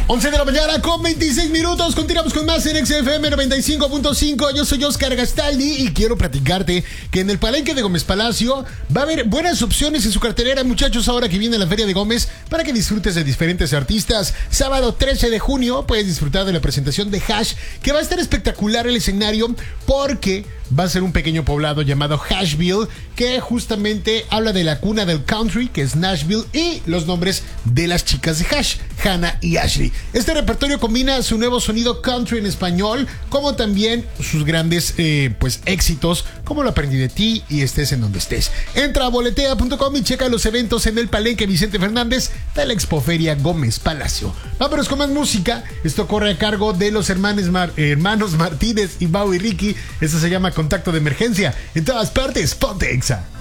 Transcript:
11 de la mañana con 26 minutos. Continuamos con más en XFM 95.5. Yo soy Oscar Gastaldi y quiero platicarte que en el Palenque de Gómez Palacio va a haber buenas opciones en su cartelera, muchachos, ahora que viene la Feria de Gómez, para que disfrutes de diferentes artistas. Sábado 13 de junio puedes disfrutar de la presentación de Hash, que va a estar espectacular el escenario porque va a ser un pequeño poblado llamado Hashville, que justamente habla de la cuna del country, que es Nashville, y los nombres de las chicas de Hash, Hannah y Ashley. Este repertorio combina su nuevo sonido country en español, como también sus grandes éxitos, como Lo aprendí de ti y Estés en donde estés. Entra a boletea.com y checa los eventos en el Palenque Vicente Fernández de la Expoferia Gómez Palacio. Vámonos con más música. Esto corre a cargo de los hermanos Martínez y Mau y Ricky. Esto se llama Contacto de Emergencia. En todas partes, ponte Exa.